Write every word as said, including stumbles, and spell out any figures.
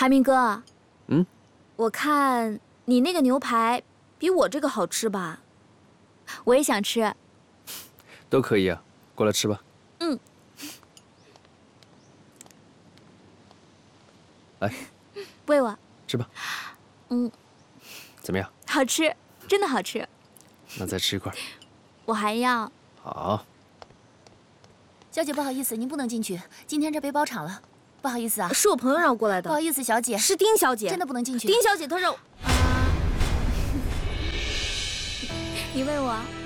韩明哥， 嗯， 我看你那个牛排比我这个好吃吧？我也想吃。 都可以啊，过来吃吧。 嗯。 来， 喂我。 吃吧。 嗯。 怎么样？ 好吃，真的好吃。 那再吃一块。 我还要。 好。 小姐，不好意思，您不能进去，今天这被包场了，不好意思啊。 是我朋友让我过来的。 不好意思，小姐。 是丁小姐。 真的不能进去。 丁小姐她让我。啊。你喂我。